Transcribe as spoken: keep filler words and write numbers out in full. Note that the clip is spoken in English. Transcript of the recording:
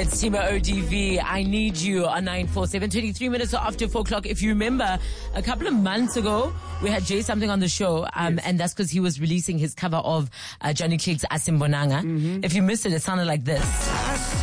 It's Timo O D V. I need you on nine four seven, twenty-three minutes after four o'clock. If you remember, a couple of months ago, we had Jay something on the show, um, yes. and that's because he was releasing his cover of uh, Johnny Clegg's Asimbonanga. Mm-hmm. If you missed it, it sounded like this.